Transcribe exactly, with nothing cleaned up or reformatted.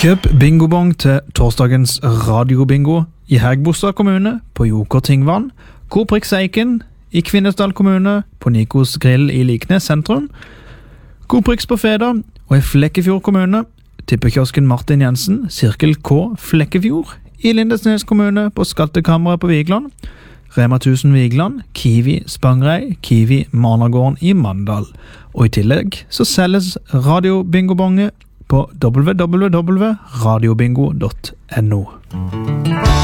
Kjøp bingobong til torsdagens radiobingo i Hægebostad kommune på Joker Tingvann, Coop Rix Eiken i Kvinesdal kommune på Nikos Grill i Liknes sentrum, Coop Rix på Feda og i Flekkefjord kommune, tippekiosken Martin Jensen, Sirkel K Flekkefjord i Lindesnes kommune på Skattekammeret på Vigland, Rema tusen Vigland, Kiwi Spangrei, Kiwi Managården i Mandal. Og i tillegg så selges radiobingobonge på w w w punktum radiobingo punktum no.